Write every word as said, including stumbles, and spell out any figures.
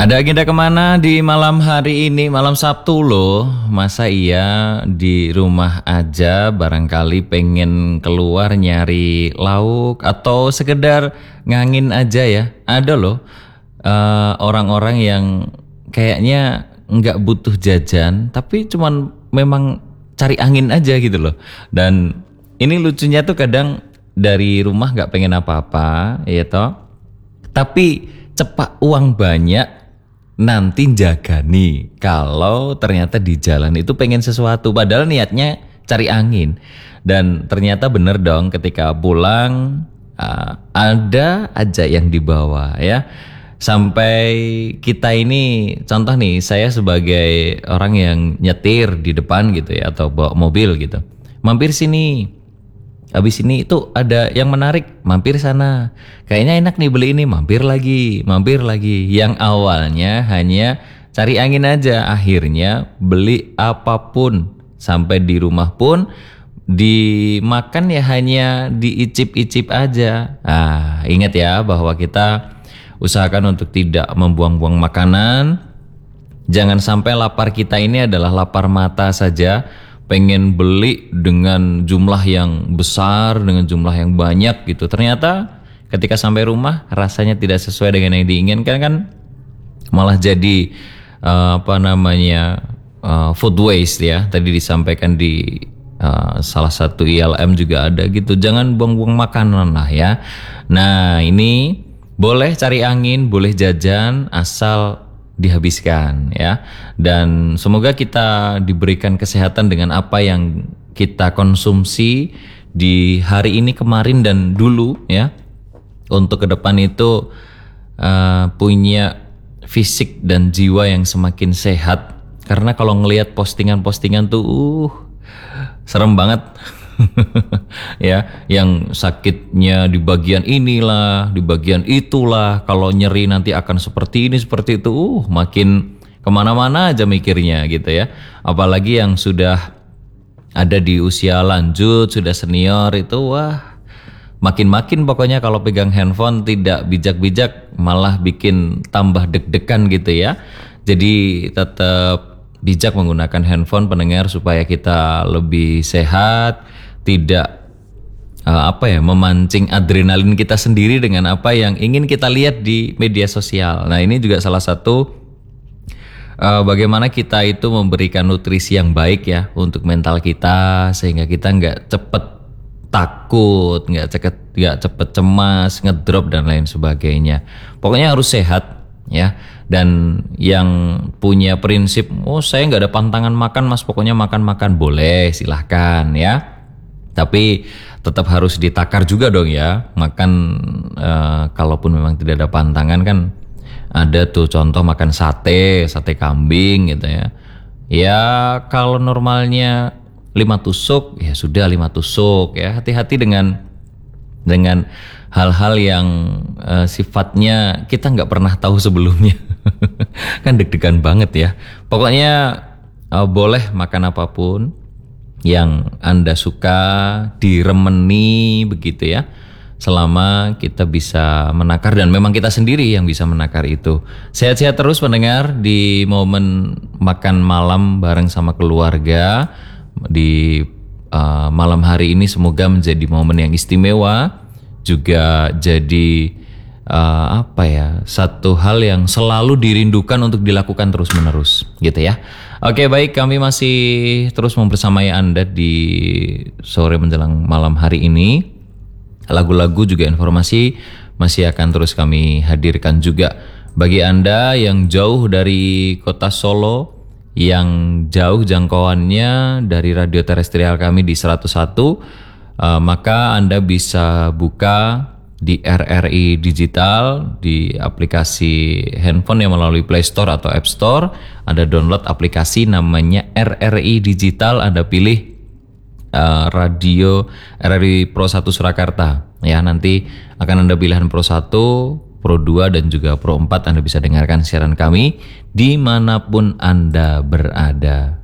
Ada agenda kemana di malam hari ini? Malam Sabtu loh. Masa iya di rumah aja barangkali pengen keluar nyari lauk atau sekedar ngangin aja ya. Ada loh eh, orang-orang yang kayaknya nggak butuh jajan tapi cuman memang cari angin aja gitu loh. Dan ini lucunya tuh kadang dari rumah nggak pengen apa-apa ya toh, tapi cepak uang banyak nanti jaga nih kalau ternyata di jalan itu pengen sesuatu padahal niatnya cari angin. Dan ternyata bener dong, ketika pulang uh, ada aja yang dibawa ya. Sampai kita ini contoh nih, saya sebagai orang yang nyetir di depan gitu ya atau bawa mobil gitu, mampir sini. Habis ini itu ada yang menarik, mampir sana. Kayaknya enak nih beli ini, mampir lagi, mampir lagi. Yang awalnya hanya cari angin aja, akhirnya beli apapun. Sampai di rumah pun dimakan ya hanya diicip-icip aja. Ah, ingat ya bahwa kita usahakan untuk tidak membuang-buang makanan. Jangan sampai lapar kita ini adalah lapar mata saja. Pengen beli dengan jumlah yang besar, dengan jumlah yang banyak gitu. Ternyata ketika sampai rumah rasanya tidak sesuai dengan yang diinginkan, kan malah jadi uh, apa namanya uh, food waste ya. Tadi disampaikan di uh, salah satu I L M juga ada gitu. Jangan buang-buang makanan lah ya. Nah ini boleh cari angin, boleh jajan asal dihabiskan ya. Dan semoga kita diberikan kesehatan dengan apa yang kita konsumsi di hari ini, kemarin dan dulu ya. Untuk ke depan itu uh, punya fisik dan jiwa yang semakin sehat. Karena kalau ngelihat postingan-postingan tuh uh serem banget. Ya, yang sakitnya di bagian inilah, di bagian itulah, kalau nyeri nanti akan seperti ini, seperti itu, uh, makin kemana-mana aja mikirnya gitu ya. Apalagi yang sudah ada di usia lanjut, sudah senior itu, wah, makin-makin pokoknya kalau pegang handphone tidak bijak-bijak, malah bikin tambah deg-degan gitu ya. Jadi tetap bijak menggunakan handphone pendengar supaya kita lebih sehat, tidak uh, apa ya memancing adrenalin kita sendiri dengan apa yang ingin kita lihat di media sosial. Nah ini juga salah satu uh, bagaimana kita itu memberikan nutrisi yang baik ya untuk mental kita, sehingga kita nggak cepet takut, nggak cepet nggak cepet cemas, ngedrop dan lain sebagainya. Pokoknya harus sehat ya. Dan yang punya prinsip, oh saya nggak ada pantangan makan mas, pokoknya makan-makan, boleh silahkan ya. Tapi tetap harus ditakar juga dong ya. Makan uh, kalaupun memang tidak ada pantangan, kan ada tuh contoh makan sate, sate kambing gitu ya. Ya kalau normalnya lima tusuk ya sudah lima tusuk ya. Hati-hati dengan dengan hal-hal yang uh, sifatnya kita nggak pernah tahu sebelumnya. Kan deg-degan banget ya. Pokoknya uh, boleh makan apapun yang Anda suka, diremeni begitu ya, selama kita bisa menakar, dan memang kita sendiri yang bisa menakar itu. Sehat-sehat terus pendengar di momen makan malam bareng sama keluarga di uh, malam hari ini. Semoga menjadi momen yang istimewa, juga jadi uh, apa ya, satu hal yang selalu dirindukan untuk dilakukan terus menerus gitu ya. Oke baik, kami masih terus membersamai Anda di sore menjelang malam hari ini. Lagu-lagu juga informasi masih akan terus kami hadirkan juga. Bagi Anda yang jauh dari kota Solo, yang jauh jangkauannya dari radio terestrial kami di seratus satu, uh, maka Anda bisa buka di R R I Digital, di aplikasi handphone yang melalui Play Store atau App Store. Ada download aplikasi namanya R R I Digital, Anda pilih uh, radio R R I Pro satu Surakarta ya. Nanti akan Anda pilihan Pro satu, Pro dua dan juga Pro empat. Anda bisa dengarkan siaran kami dimanapun Anda berada.